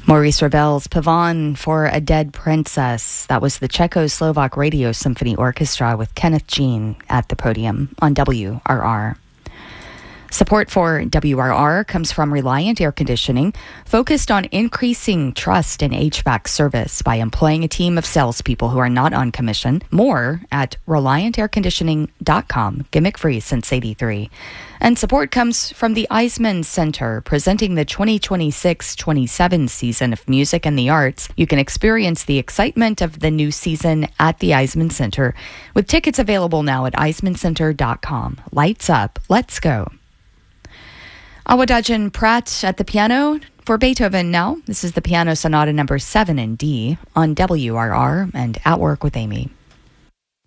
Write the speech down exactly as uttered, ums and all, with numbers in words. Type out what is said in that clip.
Maurice Ravel's Pavane for a Dead Princess. That was the Czechoslovak Radio Symphony Orchestra with Kenneth Jean at the podium on W R R. Support for W R R comes from Reliant Air Conditioning, focused on increasing trust in H V A C service by employing a team of salespeople who are not on commission. More at reliant air conditioning dot com, gimmick free since eighty-three. And support comes from the Eisman Center, presenting the twenty twenty-six twenty-seven season of music and the arts. You can experience the excitement of the new season at the Eisman Center, with tickets available now at eisman center dot com. Lights up. Let's go. Awadagin Pratt at the piano for Beethoven now. This is the Piano Sonata number seven in D on W R R and At Work with Amy.